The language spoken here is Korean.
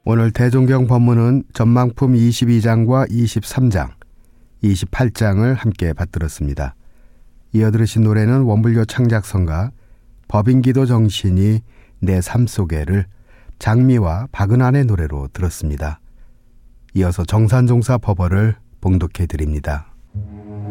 오늘 대종경 법문은 전망품 22장과 23장, 28장을 함께 받들었습니다. 이어 들으신 노래는 원불교 창작성가 법인기도 정신이 내 삶 속에를 장미와 박은환의 노래로 들었습니다. 이어서 정산종사 법어를 봉독해 드립니다.